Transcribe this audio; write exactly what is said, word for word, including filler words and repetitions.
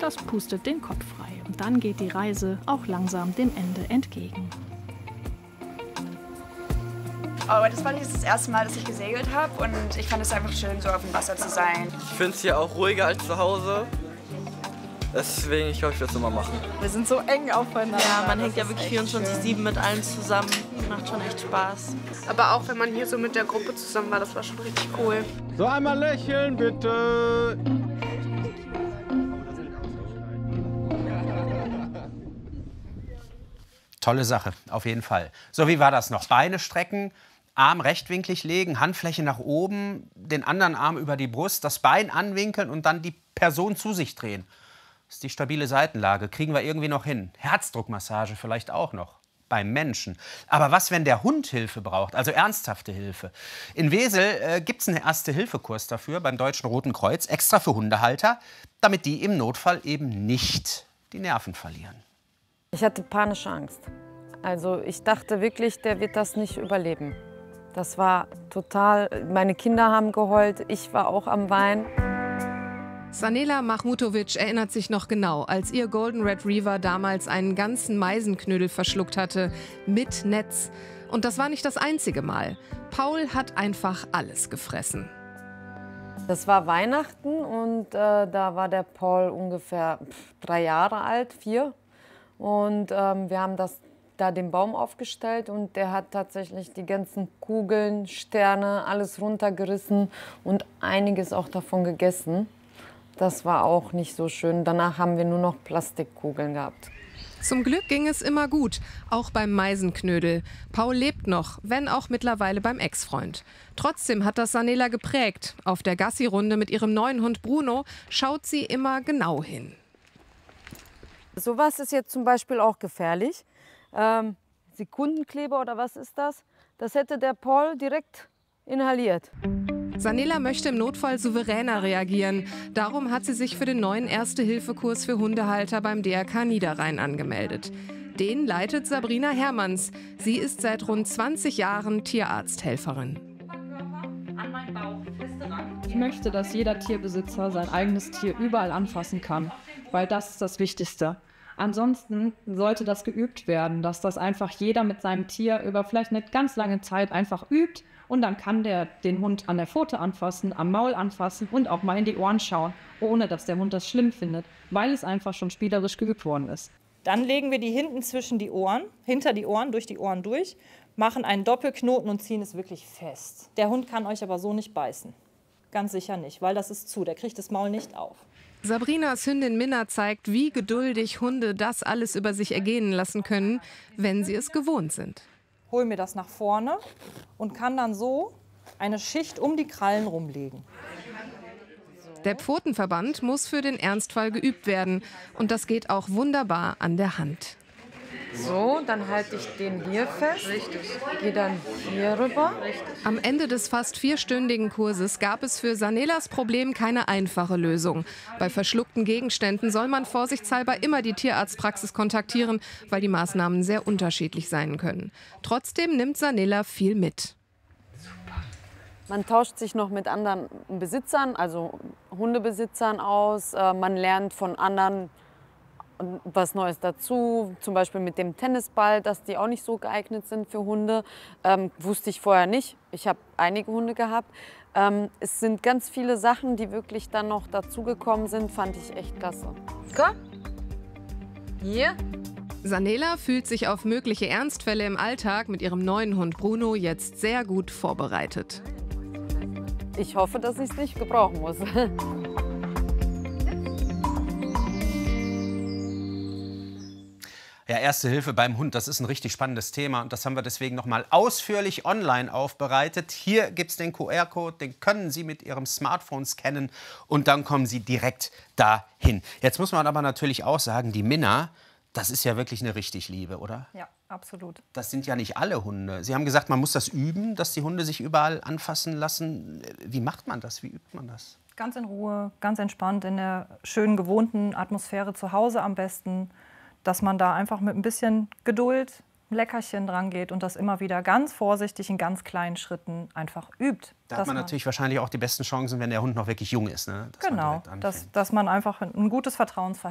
das pustet den Kopf frei. Und dann geht die Reise auch langsam dem Ende entgegen. Aber das war nicht das erste Mal, dass ich gesegelt habe und ich fand es einfach schön, so auf dem Wasser zu sein. Ich finde es hier auch ruhiger als zu Hause. Deswegen, ich glaube, ich werde es immer machen. Wir sind so eng aufeinander. Ja, man hängt ja wirklich vierundzwanzig sieben mit allen zusammen. Macht schon echt Spaß. Aber auch wenn man hier so mit der Gruppe zusammen war, das war schon richtig cool. So, einmal lächeln, bitte. Tolle Sache, auf jeden Fall. So, wie war das noch? Beine strecken, Arm rechtwinklig legen, Handfläche nach oben, den anderen Arm über die Brust, das Bein anwinkeln und dann die Person zu sich drehen. Das ist die stabile Seitenlage, kriegen wir irgendwie noch hin. Herzdruckmassage vielleicht auch noch, beim Menschen. Aber was, wenn der Hund Hilfe braucht, also ernsthafte Hilfe? In Wesel äh, gibt es einen Erste-Hilfe-Kurs dafür beim Deutschen Roten Kreuz, extra für Hundehalter, damit die im Notfall eben nicht die Nerven verlieren. Ich hatte panische Angst. Also ich dachte wirklich, der wird das nicht überleben. Das war total, meine Kinder haben geheult, ich war auch am Weinen. Sanela Mahmutovic erinnert sich noch genau, als ihr Golden Retriever damals einen ganzen Meisenknödel verschluckt hatte, mit Netz. Und das war nicht das einzige Mal. Paul hat einfach alles gefressen. Das war Weihnachten und äh, da war der Paul ungefähr pff, drei Jahre alt, vier. Und ähm, wir haben das, da den Baum aufgestellt und der hat tatsächlich die ganzen Kugeln, Sterne, alles runtergerissen und einiges auch davon gegessen. Das war auch nicht so schön. Danach haben wir nur noch Plastikkugeln gehabt. Zum Glück ging es immer gut, auch beim Meisenknödel. Paul lebt noch, wenn auch mittlerweile beim Ex-Freund. Trotzdem hat das Sanela geprägt. Auf der Gassi-Runde mit ihrem neuen Hund Bruno schaut sie immer genau hin. Sowas ist jetzt zum Beispiel auch gefährlich. Ähm, Sekundenkleber oder was ist das? Das hätte der Paul direkt inhaliert. Sanela möchte im Notfall souveräner reagieren. Darum hat sie sich für den neuen Erste-Hilfe-Kurs für Hundehalter beim D R K Niederrhein angemeldet. Den leitet Sabrina Hermanns. Sie ist seit rund zwanzig Jahren Tierarzthelferin. Ich möchte, dass jeder Tierbesitzer sein eigenes Tier überall anfassen kann, weil das ist das Wichtigste. Ansonsten sollte das geübt werden, dass das einfach jeder mit seinem Tier über vielleicht eine ganz lange Zeit einfach übt. Und dann kann der den Hund an der Pfote anfassen, am Maul anfassen und auch mal in die Ohren schauen, ohne dass der Hund das schlimm findet, weil es einfach schon spielerisch geübt worden ist. Dann legen wir die hinten zwischen die Ohren, hinter die Ohren, durch die Ohren durch, machen einen Doppelknoten und ziehen es wirklich fest. Der Hund kann euch aber so nicht beißen. Ganz sicher nicht, weil das ist zu, der kriegt das Maul nicht auf. Sabrinas Hündin Minna zeigt, wie geduldig Hunde das alles über sich ergehen lassen können, wenn sie es gewohnt sind. Hol mir das nach vorne und kann dann so eine Schicht um die Krallen rumlegen. Der Pfotenverband muss für den Ernstfall geübt werden. Und das geht auch wunderbar an der Hand. So, dann halte ich den hier fest. Richtig. Gehe dann hier rüber. Richtig. Am Ende des fast vierstündigen Kurses gab es für Sanelas Problem keine einfache Lösung. Bei verschluckten Gegenständen soll man vorsichtshalber immer die Tierarztpraxis kontaktieren, weil die Maßnahmen sehr unterschiedlich sein können. Trotzdem nimmt Sanela viel mit. Man tauscht sich noch mit anderen Besitzern, also Hundebesitzern aus. Man lernt von anderen was Neues dazu, zum Beispiel mit dem Tennisball, dass die auch nicht so geeignet sind für Hunde. Ähm, wusste ich vorher nicht. Ich habe einige Hunde gehabt. Ähm, es sind ganz viele Sachen, die wirklich dann noch dazugekommen sind, fand ich echt klasse. Komm, hier. Sanela fühlt sich auf mögliche Ernstfälle im Alltag mit ihrem neuen Hund Bruno jetzt sehr gut vorbereitet. Ich hoffe, dass ich es nicht gebrauchen muss. Ja, Erste Hilfe beim Hund, das ist ein richtig spannendes Thema und das haben wir deswegen noch mal ausführlich online aufbereitet. Hier gibt es den Q R-Code, den können Sie mit Ihrem Smartphone scannen und dann kommen Sie direkt dahin. Jetzt muss man aber natürlich auch sagen, die Minna, das ist ja wirklich eine richtig Liebe, oder? Ja, absolut. Das sind ja nicht alle Hunde. Sie haben gesagt, man muss das üben, dass die Hunde sich überall anfassen lassen. Wie macht man das? Wie übt man das? Ganz in Ruhe, ganz entspannt, in der schönen, gewohnten Atmosphäre zu Hause am besten. Dass man da einfach mit ein bisschen Geduld, ein Leckerchen dran geht und das immer wieder ganz vorsichtig in ganz kleinen Schritten einfach übt. Da hat man natürlich wahrscheinlich auch die besten Chancen, wenn der Hund noch wirklich jung ist. Ne? Dass genau, man dass, dass man einfach ein gutes Vertrauensverhältnis